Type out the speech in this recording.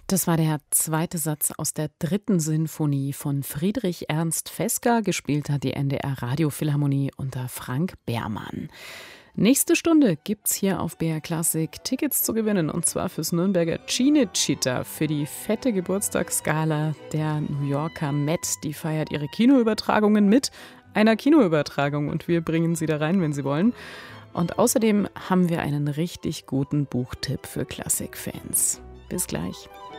Das war der zweite Satz aus der 3. Sinfonie von Friedrich Ernst Fesker. Gespielt hat die NDR Radiophilharmonie unter Frank Behrmann. Nächste Stunde gibt's hier auf BR Classic Tickets zu gewinnen, und zwar fürs Nürnberger Cinecittà, für die fette Geburtstagsgala der New Yorker Met. Die feiert ihre Kinoübertragungen mit einer Kinoübertragung und wir bringen sie da rein, wenn Sie wollen. Und außerdem haben wir einen richtig guten Buchtipp für Klassikfans. Bis gleich.